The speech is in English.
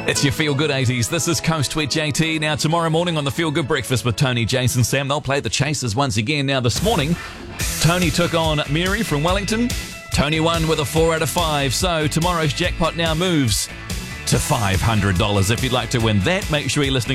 It's your Feel Good 80s. This is Coast with JT. Now, tomorrow morning on the Feel Good Breakfast with Tony, Jason, Sam, they'll play the Chasers once again. Now, this morning, Tony took on Mary from Wellington. Tony won with a 4 out of 5. So, tomorrow's jackpot now moves to $500. If you'd like to win that, make sure you're listening